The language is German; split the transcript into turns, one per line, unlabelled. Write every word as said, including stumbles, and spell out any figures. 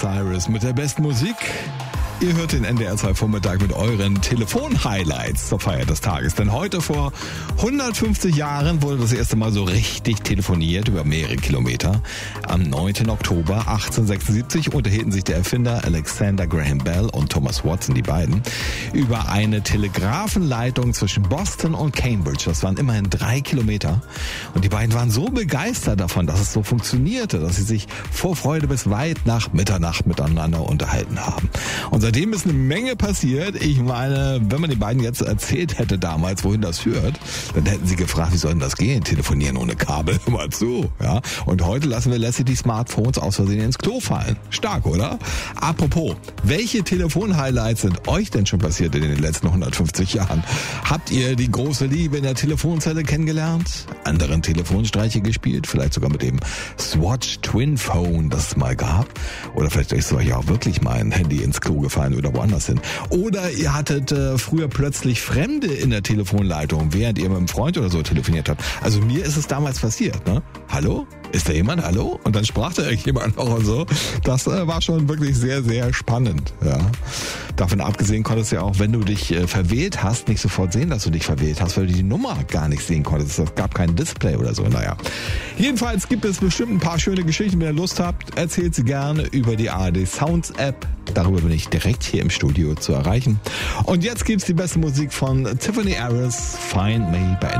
Cyrus mit der besten Musik. Ihr hört den N D R zwei Vormittag mit euren Telefon-Highlights zur Feier des Tages. Denn heute vor hundertfünfzig Jahren wurde das erste Mal so richtig telefoniert über mehrere Kilometer. Am neunten Oktober achtzehnhundertsechsundsiebzig unterhielten sich der Erfinder Alexander Graham Bell und Thomas Watson, die beiden, über eine Telegrafenleitung zwischen Boston und Cambridge. Das waren immerhin drei Kilometer. Und die beiden waren so begeistert davon, dass es so funktionierte, dass sie sich vor Freude bis weit nach Mitternacht miteinander unterhalten haben. Und seitdem ist eine Menge passiert. Ich meine, wenn man den beiden jetzt erzählt hätte damals, wohin das führt, dann hätten sie gefragt, wie soll denn das gehen? Telefonieren ohne Kabel, immer zu. Ja? Und heute lassen wir lässig die Smartphones aus Versehen ins Klo fallen. Stark, oder? Apropos, welche Telefon-Highlights sind euch denn schon passiert in den letzten hundertfünfzig Jahren? Habt ihr die große Liebe in der Telefonzelle kennengelernt? Anderen Telefonstreiche gespielt? Vielleicht sogar mit dem Swatch Twin Phone, das es mal gab? Oder vielleicht ist euch auch wirklich mal ein Handy ins Klo gefallen oder woanders hin. Oder ihr hattet äh, früher plötzlich Fremde in der Telefonleitung, während ihr mit einem Freund oder so telefoniert habt. Also mir ist es damals passiert, ne? Hallo? Ist da jemand? Hallo? Und dann sprach da irgendjemand noch und so. Das äh, war schon wirklich sehr, sehr spannend. Ja. Davon abgesehen konntest du ja auch, wenn du dich äh, verwählt hast, nicht sofort sehen, dass du dich verwählt hast, weil du die Nummer gar nicht sehen konntest. Es gab kein Display oder so. Naja. Jedenfalls gibt es bestimmt ein paar schöne Geschichten. Wenn ihr Lust habt, erzählt sie gerne über die A R D Sounds App. Darüber bin ich direkt hier im Studio zu erreichen. Und jetzt gibt's die beste Musik von Tiffany Harris, Find Me bei